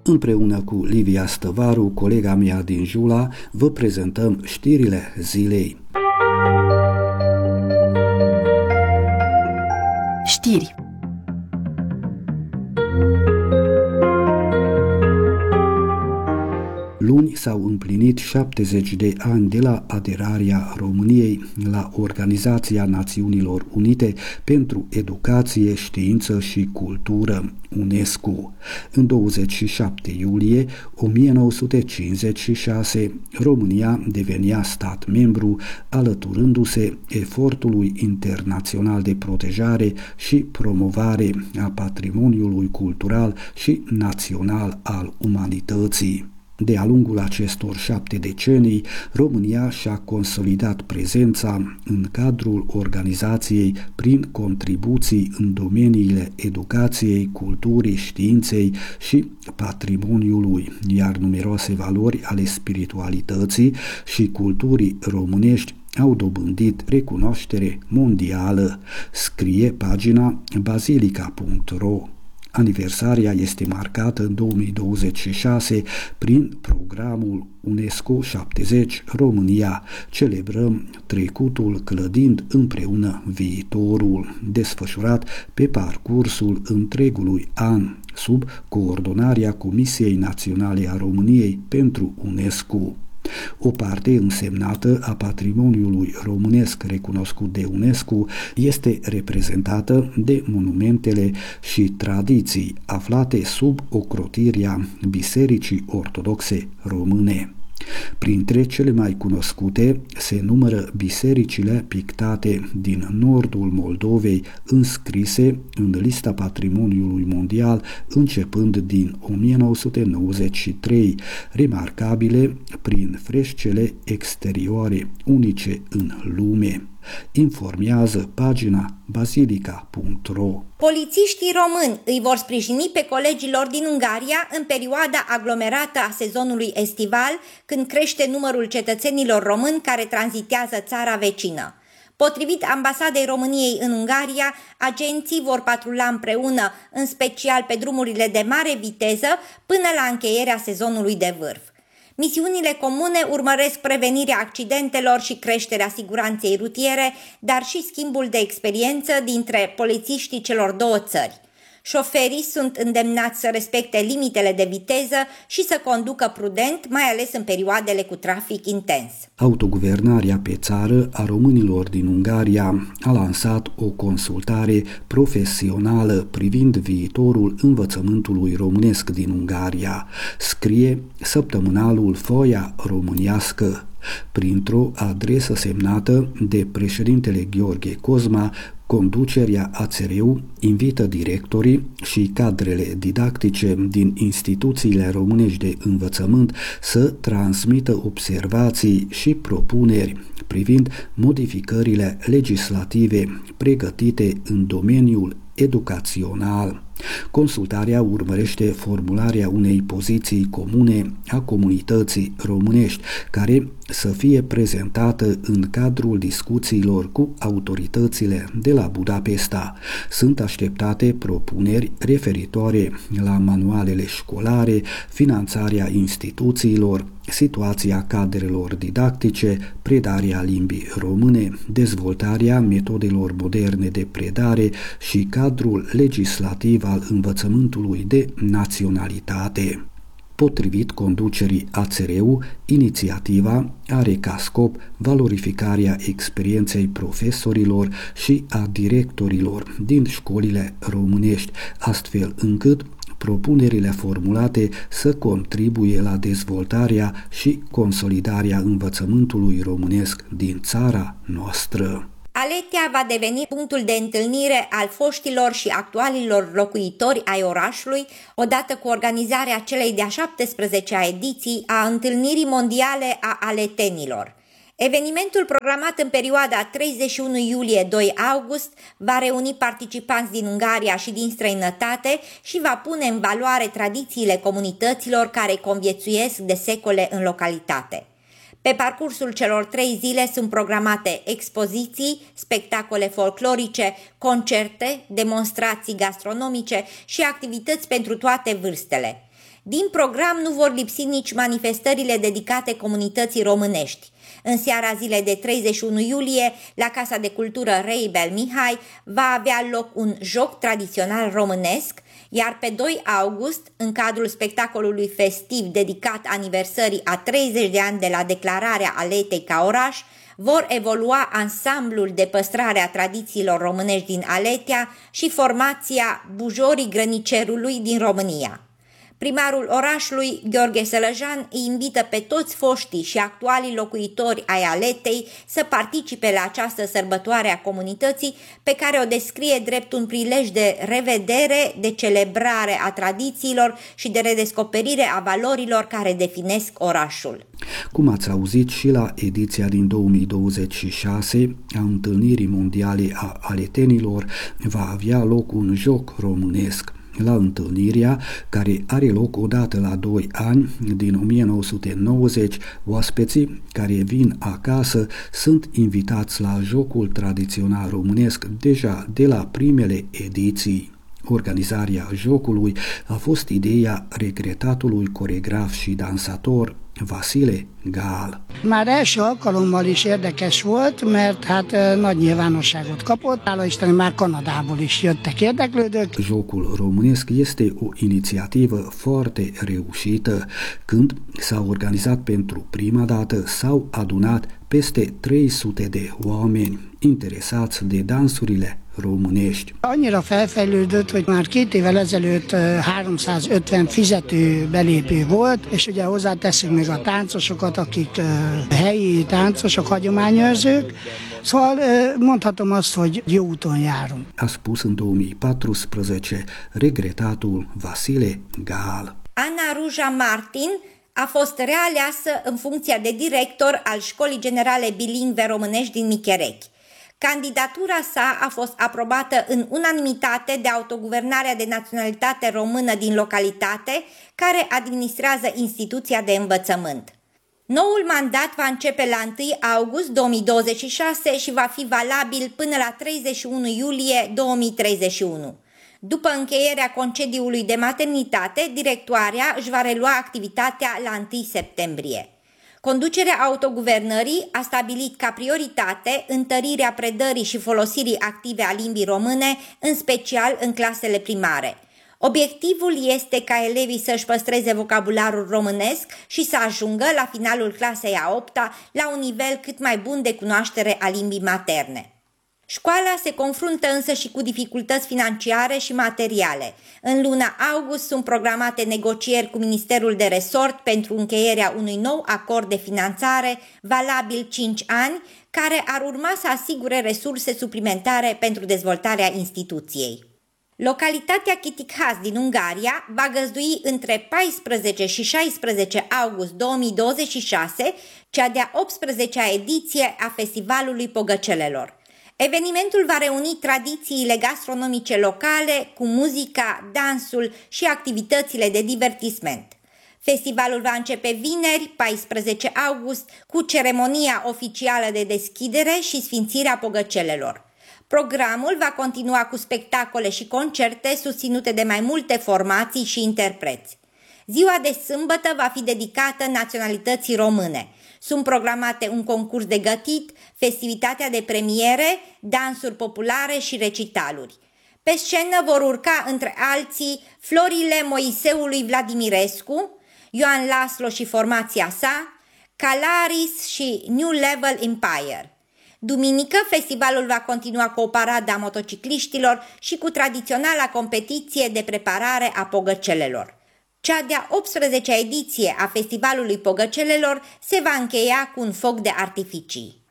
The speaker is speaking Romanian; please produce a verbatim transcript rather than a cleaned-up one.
Împreună cu Livia Stăvaru, colega mea din Jula, vă prezentăm știrile zilei. Știri. Luni s-au împlinit șaptezeci de ani de la aderarea României la Organizația Națiunilor Unite pentru Educație, Știință și Cultură, UNESCO. În douăzeci și șapte iulie o mie nouă sute cincizeci și șase, România devenea stat membru, alăturându-se efortului internațional de protejare și promovare a patrimoniului cultural și național al umanității. De-a lungul acestor șapte decenii, România și-a consolidat prezența în cadrul organizației prin contribuții în domeniile educației, culturii, științei și patrimoniului, iar numeroase valori ale spiritualității și culturii românești au dobândit recunoaștere mondială, scrie pagina bazilica punct ro. Aniversarea este marcată în două mii douăzeci și șase prin programul UNESCO șaptezeci România. Celebrăm trecutul clădind împreună viitorul, desfășurat pe parcursul întregului an, sub coordonarea Comisiei Naționale a României pentru UNESCO. O parte însemnată a patrimoniului românesc recunoscut de UNESCO este reprezentată de monumentele și tradiții aflate sub ocrotirea Bisericii Ortodoxe Române. Printre cele mai cunoscute se numără bisericile pictate din nordul Moldovei, înscrise în lista patrimoniului mondial începând din o mie nouă sute nouăzeci și trei, remarcabile prin freșcele exterioare unice în lume. Informează pagina bazilica punct ro. Polițiștii români îi vor sprijini pe colegii lor din Ungaria în perioada aglomerată a sezonului estival, când crește numărul cetățenilor români care tranzitează țara vecină. Potrivit Ambasadei României în Ungaria, agenții vor patrula împreună, în special pe drumurile de mare viteză, până la încheierea sezonului de vârf. Misiunile comune urmăresc prevenirea accidentelor și creșterea siguranței rutiere, dar și schimbul de experiență dintre polițiștii celor două țări. Șoferii sunt îndemnați să respecte limitele de viteză și să conducă prudent, mai ales în perioadele cu trafic intens. Autoguvernarea pe țară a românilor din Ungaria a lansat o consultare profesională privind viitorul învățământului românesc din Ungaria, scrie săptămânalul Foaia Românească. Printr-o adresă semnată de președintele Gheorghe Cosma, conducerea A Ț R U invită directorii și cadrele didactice din instituțiile românești de învățământ să transmită observații și propuneri privind modificările legislative pregătite în domeniul educațional. Consultarea urmărește formularea unei poziții comune a comunității românești, care să fie prezentată în cadrul discuțiilor cu autoritățile de la Budapesta. Sunt așteptate propuneri referitoare la manualele școlare, finanțarea instituțiilor, situația cadrelor didactice, predarea limbii române, dezvoltarea metodelor moderne de predare și cadrul legislativ al învățământului de naționalitate. Potrivit conducerii A Ț R U, inițiativa are ca scop valorificarea experienței profesorilor și a directorilor din școlile românești, astfel încât propunerile formulate să contribuie la dezvoltarea și consolidarea învățământului românesc din țara noastră. Aletea va deveni punctul de întâlnire al foștilor și actualilor locuitori ai orașului, odată cu organizarea celei de-a șaptesprezecea ediții a Întâlnirii Mondiale a Aletenilor. Evenimentul, programat în perioada treizeci și unu iulie - doi august, va reuni participanți din Ungaria și din străinătate și va pune în valoare tradițiile comunităților care conviețuiesc de secole în localitate. Pe parcursul celor trei zile sunt programate expoziții, spectacole folclorice, concerte, demonstrații gastronomice și activități pentru toate vârstele. Din program nu vor lipsi nici manifestările dedicate comunității românești. În seara zilei de treizeci și unu iulie, la Casa de Cultură Rei Bel Mihai, va avea loc un joc tradițional românesc, iar pe doi august, în cadrul spectacolului festiv dedicat aniversării a treizeci de ani de la declararea Aletei ca oraș, vor evolua ansamblul de păstrare a tradițiilor românești din Aletea și formația Bujorii Grănicerului din România. Primarul orașului, Gheorghe Sălăjan, îi invită pe toți foștii și actualii locuitori ai Aletei să participe la această sărbătoare a comunității, pe care o descrie drept un prilej de revedere, de celebrare a tradițiilor și de redescoperire a valorilor care definesc orașul. Cum ați auzit, și la ediția din două mii douăzeci și șase a Întâlnirii Mondiale a Aletenilor va avea loc un joc românesc. La întâlnirea, care are loc odată la doi ani, din o mie nouă sute nouăzeci, oaspeții care vin acasă sunt invitați la jocul tradițional românesc deja de la primele ediții. Organizarea jocului a fost ideea regretatului coregraf și dansator Vasile Gál. Már első alkalommal is érdekes volt, mert hát nagy nyilvánosságot kapott. Hála Istennek már Kanadából is jöttek érdeklődők. Jocul românesc este o inițiativă foarte reușită. Când s-a organizat pentru prima dată, s-au adunat peste trei sute de oameni interesați de dansurile românești. Annyira felfejlődött, hogy már két évvel ezelőtt háromszázötven fizető belépő volt, és ugye hozzáteszünk még a táncosokat, akik helyi táncosok, hagyományőrzők. Szóval mondhatom azt, hogy jó úton járunk. A spus în două mii paisprezece regretatul Vasile Gál. Ana Ruja Martin a fost realeasă în funcția de director al Școlii Generale Bilingve Românești din Micherechi. Candidatura sa a fost aprobată în unanimitate de Autoguvernarea de Naționalitate Română din localitate, care administrează instituția de învățământ. Noul mandat va începe la întâi august două mii douăzeci și șase și va fi valabil până la treizeci și unu iulie două mii treizeci și unu. După încheierea concediului de maternitate, directoarea își va relua activitatea la întâi septembrie. Conducerea autoguvernării a stabilit ca prioritate întărirea predării și folosirii active a limbii române, în special în clasele primare. Obiectivul este ca elevii să-și păstreze vocabularul românesc și să ajungă la finalul clasei a opta la un nivel cât mai bun de cunoaștere a limbii materne. Școala se confruntă însă și cu dificultăți financiare și materiale. În luna august sunt programate negocieri cu Ministerul de Resort pentru încheierea unui nou acord de finanțare valabil cinci ani, care ar urma să asigure resurse suplimentare pentru dezvoltarea instituției. Localitatea Chitikhaz din Ungaria va găzdui între paisprezece și șaisprezece august două mii douăzeci și șase cea de-a optsprezecea ediție a Festivalului Pogăcelelor. Evenimentul va reuni tradițiile gastronomice locale cu muzica, dansul și activitățile de divertisment. Festivalul va începe vineri, paisprezece august, cu ceremonia oficială de deschidere și sfințirea pogăcelelor. Programul va continua cu spectacole și concerte susținute de mai multe formații și interpreți. Ziua de sâmbătă va fi dedicată naționalității române. Sunt programate un concurs de gătit, festivitatea de premiere, dansuri populare și recitaluri. Pe scenă vor urca între alții Florile Moiseului Vladimirescu, Ioan Laslo și formația sa, Calaris și New Level Empire. Duminică, festivalul va continua cu o paradă a motocicliștilor și cu tradiționala competiție de preparare a pogăcelelor. Cea de-a optsprezecea ediție a Festivalului Pogăcelelor se va încheia cu un foc de artificii.